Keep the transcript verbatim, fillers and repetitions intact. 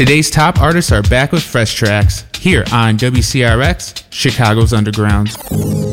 Today's top artists are back with fresh tracks here on W C R X, Chicago's Underground.